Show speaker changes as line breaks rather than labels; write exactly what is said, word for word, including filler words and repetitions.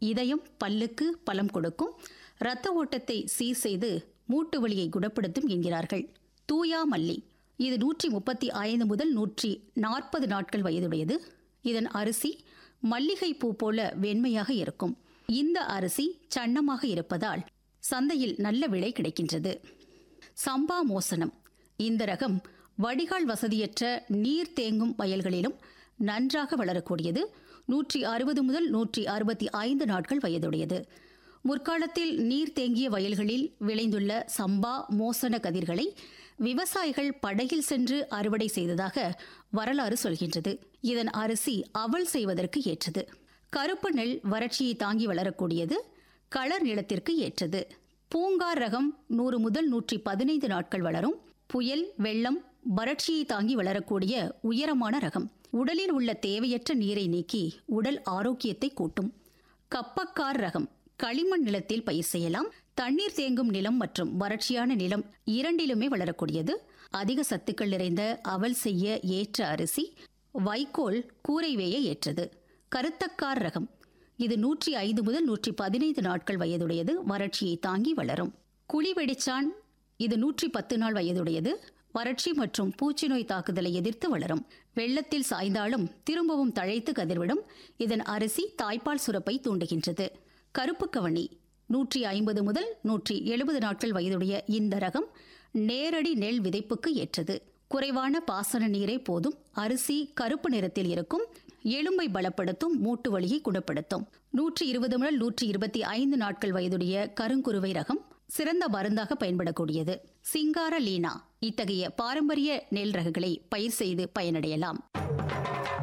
இதயம் பல்லுக்கு பலம் கொடுக்கும், இரத்த ஓட்டத்தை சீர் செய்து மூட்டு வலியை குணப்படுத்தும் என்கிறார்கள். தூயா மல்லி இது நூற்றி முப்பத்தி ஐந்து முதல் நூற்றி நாற்பது நாட்கள் வயதுடையது. இதன் அரிசி மல்லிகை பூ போல வெண்மையாக இருக்கும். இந்த அரிசி சன்னமாக இருப்பதால் சந்தையில் நல்ல விலை கிடைக்கின்றது. சம்பா மோசனம் இந்த ரகம் வடிகால் வசதியற்ற நீர் தேங்கும் வயல்களிலும் நன்றாக வளரக்கூடியது. நூற்றி அறுபது முதல் நூற்றி அறுபத்தி ஐந்து நாட்கள் வயதுடையது. முற்காலத்தில் நீர் தேங்கிய வயல்களில் விளைந்துள்ள சம்பா மோசன கதிர்களை விவசாயிகள் படகில் சென்று அறுவடை செய்ததாக வரலாறு சொல்கின்றது. இதன் அரிசி அவல் செய்வதற்கு ஏற்றது. கருப்பு நெல் வறட்சியை தாங்கி வளரக்கூடியது, களர் நிலத்திற்கு ஏற்றது. பூங்கார் ரகம் நூறு முதல் நூற்றி பதினைந்து நாட்கள் வளரும். புயல் வெள்ளம் வறட்சியை தாங்கி வளரக்கூடிய உயரமான ரகம். உடலில் உள்ள தேவையற்ற நீரை நீக்கி உடல் ஆரோக்கியத்தை கூட்டும். கப்பக்கார் ரகம் களிமண் நிலத்தில் பயிர் செய்யலாம். தண்ணீர் தேங்கும் நிலம் மற்றும் வறட்சியான நிலம் இரண்டிலுமே வளரக்கூடியது. அதிக சத்துக்கள் நிறைந்த அவல் செய்ய ஏற்ற அரிசி. வைக்கோல் கூரை வேய ஏற்றது. கருத்தக்கார் ரகம் இது நூற்றி ஐந்து முதல் நூற்றி பதினைந்து நாட்கள் வயதுடையது. வறட்சியை தாங்கி வளரும். குழி வெடிச்சான் இது நூற்றி பத்து நாள் வயதுடையது. வறட்சி மற்றும் பூச்சி நோய் தாக்குதலை எதிர்த்து வளரும். வெள்ளத்தில் சாய்ந்தாலும் திரும்பவும் தழைத்து கதிர்விடும். இதன் அரிசி தாய்ப்பால் சுரப்பை தூண்டுகின்றது. கருப்பு கவனி நூற்றி ஐம்பது முதல் நூற்றி எழுபது நாட்கள் வயதுடைய இந்த ரகம் நேரடி நெல் விதைப்புக்கு ஏற்றது. குறைவான பாசன நீரே போதும். அரிசி கருப்பு நிறத்தில் இருக்கும். எலும்பை பலப்படுத்தும், மூட்டு வலியை குணப்படுத்தும். நூற்றி இருபது முதல் நூற்றி இருபத்தி ஐந்து நாட்கள் வயதுடைய கருங்குருவை ரகம் சிறந்த மருந்தாக பயன்படக்கூடியது. சிங்கார லீனா இத்தகைய பாரம்பரிய நெல் ரகங்களை பயிர் செய்து பயனடையலாம்.